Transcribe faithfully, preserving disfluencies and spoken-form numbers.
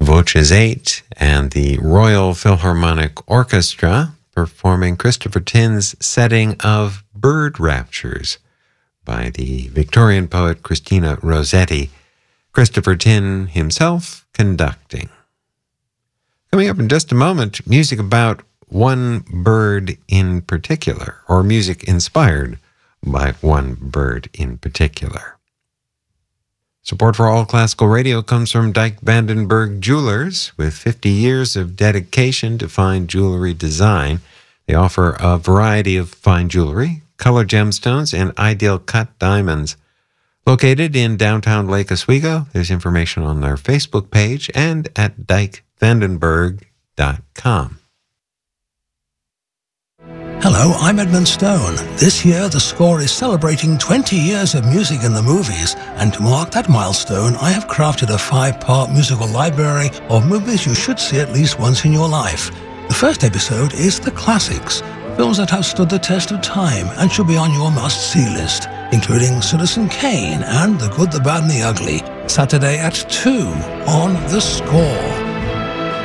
Voces eight and the Royal Philharmonic Orchestra performing Christopher Tin's setting of Bird Raptures by the Victorian poet Christina Rossetti, Christopher Tin himself conducting. Coming up in just a moment, music about one bird in particular, or music inspired by one bird in particular. Support for All Classical Radio comes from Dyke Vandenberg Jewelers. With fifty years of dedication to fine jewelry design, they offer a variety of fine jewelry, color gemstones, and ideal cut diamonds. Located in downtown Lake Oswego, there's information on their Facebook page and at dyke vandenberg dot com. Hello, I'm Edmund Stone. This year, the Score is celebrating twenty years of music in the movies, and to mark that milestone, I have crafted a five-part musical library of movies you should see at least once in your life. The first episode is The Classics, films that have stood the test of time and should be on your must-see list, including Citizen Kane and The Good, the Bad and the Ugly, Saturday at two on The Score.